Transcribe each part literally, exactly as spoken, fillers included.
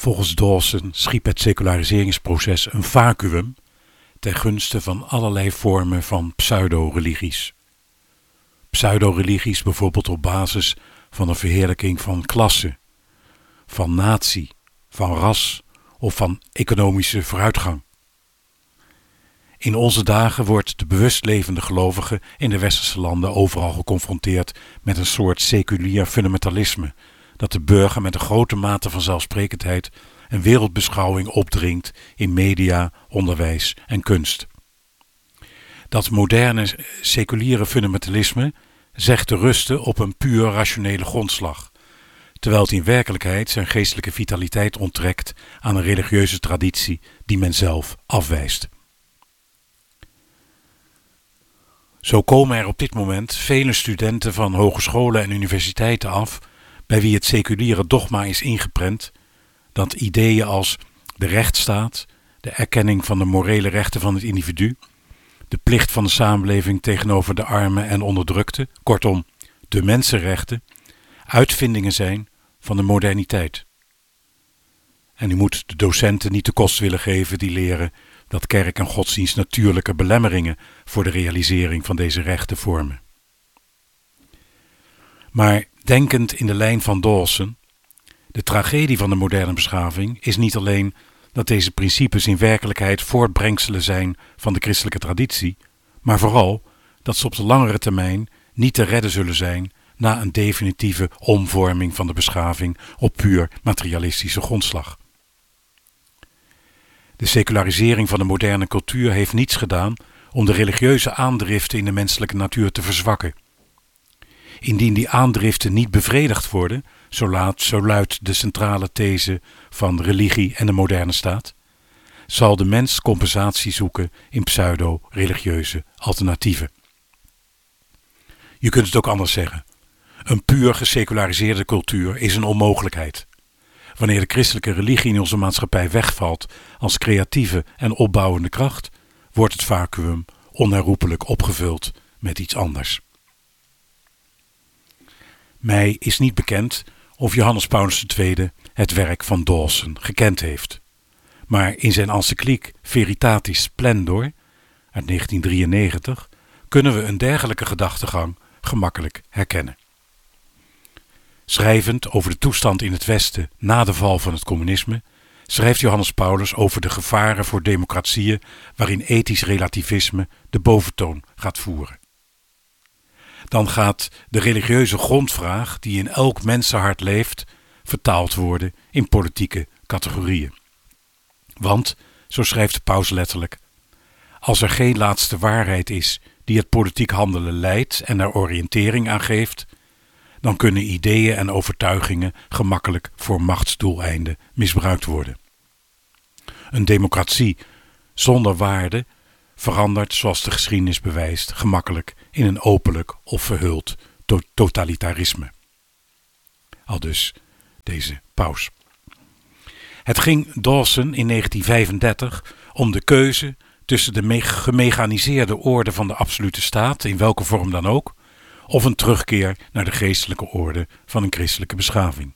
Volgens Dawson schiep het seculariseringsproces een vacuüm ten gunste van allerlei vormen van pseudo-religies. Pseudo-religies bijvoorbeeld op basis van een verheerlijking van klasse, van natie, van ras of van economische vooruitgang. In onze dagen wordt de bewust levende gelovige in de westerse landen overal geconfronteerd met een soort seculier fundamentalisme dat de burger met een grote mate van zelfsprekendheid en wereldbeschouwing opdringt in media, onderwijs en kunst. Dat moderne seculiere fundamentalisme zegt te rusten op een puur rationele grondslag, terwijl het in werkelijkheid zijn geestelijke vitaliteit onttrekt aan een religieuze traditie die men zelf afwijst. Zo komen er op dit moment vele studenten van hogescholen en universiteiten af bij wie het seculiere dogma is ingeprent dat ideeën als de rechtsstaat, de erkenning van de morele rechten van het individu, de plicht van de samenleving tegenover de armen en onderdrukten, kortom, de mensenrechten, uitvindingen zijn van de moderniteit. En u moet de docenten niet de kost willen geven die leren dat kerk en godsdienst natuurlijke belemmeringen voor de realisering van deze rechten vormen. Maar denkend in de lijn van Dawson, de tragedie van de moderne beschaving is niet alleen dat deze principes in werkelijkheid voortbrengselen zijn van de christelijke traditie, maar vooral dat ze op de langere termijn niet te redden zullen zijn na een definitieve omvorming van de beschaving op puur materialistische grondslag. De secularisering van de moderne cultuur heeft niets gedaan om de religieuze aandriften in de menselijke natuur te verzwakken. Indien die aandriften niet bevredigd worden, zo, laat, zo luidt de centrale these van religie en de moderne staat, zal de mens compensatie zoeken in pseudo-religieuze alternatieven. Je kunt het ook anders zeggen. Een puur geseculariseerde cultuur is een onmogelijkheid. Wanneer de christelijke religie in onze maatschappij wegvalt als creatieve en opbouwende kracht, wordt het vacuüm onherroepelijk opgevuld met iets anders. Mij is niet bekend of Johannes Paulus de Tweede het werk van Dawson gekend heeft. Maar in zijn encycliek Veritatis Splendor uit negentien drieënnegentig kunnen we een dergelijke gedachtegang gemakkelijk herkennen. Schrijvend over de toestand in het Westen na de val van het communisme, schrijft Johannes Paulus over de gevaren voor democratieën waarin ethisch relativisme de boventoon gaat voeren. Dan gaat de religieuze grondvraag die in elk mensenhart leeft, vertaald worden in politieke categorieën. Want, zo schrijft de paus letterlijk, als er geen laatste waarheid is die het politiek handelen leidt en er oriëntering aan geeft, dan kunnen ideeën en overtuigingen gemakkelijk voor machtsdoeleinden misbruikt worden. Een democratie zonder waarde verandert, zoals de geschiedenis bewijst, gemakkelijk in een openlijk of verhuld to- totalitarisme. Aldus deze paus. Het ging Dawson in negentien vijfendertig om de keuze tussen de me- gemechaniseerde orde van de absolute staat, in welke vorm dan ook, of een terugkeer naar de geestelijke orde van een christelijke beschaving.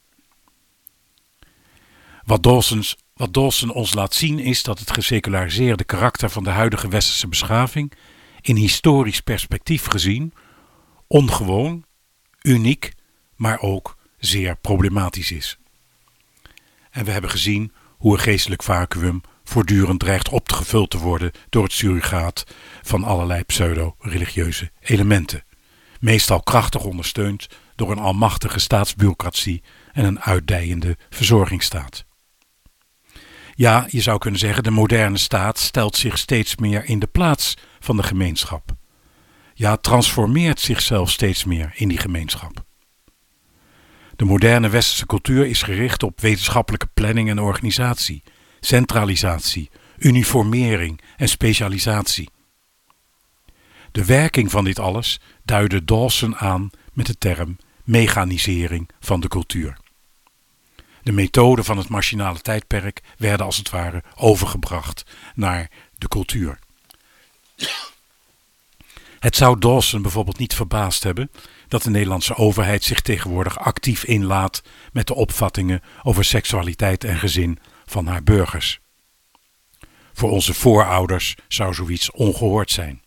Wat Dawson's, wat Dawson ons laat zien is dat het geseculariseerde karakter van de huidige westerse beschaving in historisch perspectief gezien ongewoon, uniek, maar ook zeer problematisch is. En we hebben gezien hoe een geestelijk vacuüm voortdurend dreigt opgevuld te worden door het surrogaat van allerlei pseudo-religieuze elementen. Meestal krachtig ondersteund door een almachtige staatsbureaucratie en een uitdijende verzorgingsstaat. Ja, je zou kunnen zeggen, de moderne staat stelt zich steeds meer in de plaats van de gemeenschap. Ja, transformeert zichzelf steeds meer in die gemeenschap. De moderne westerse cultuur is gericht op wetenschappelijke planning en organisatie, centralisatie, uniformering en specialisatie. De werking van dit alles duidde Dawson aan met de term mechanisering van de cultuur. De methoden van het machinale tijdperk werden als het ware overgebracht naar de cultuur. Het zou Dawson bijvoorbeeld niet verbaasd hebben dat de Nederlandse overheid zich tegenwoordig actief inlaat met de opvattingen over seksualiteit en gezin van haar burgers. Voor onze voorouders zou zoiets ongehoord zijn.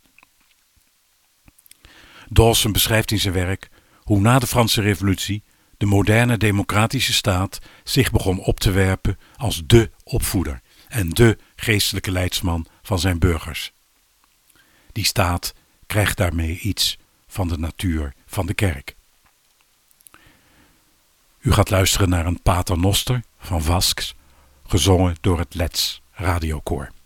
Dawson beschrijft in zijn werk hoe na de Franse Revolutie de moderne democratische staat zich begon op te werpen als dé opvoeder en dé geestelijke leidsman van zijn burgers. Die staat krijgt daarmee iets van de natuur van de kerk. U gaat luisteren naar een Pater Noster van Vasks, gezongen door het Letts Radiokoor.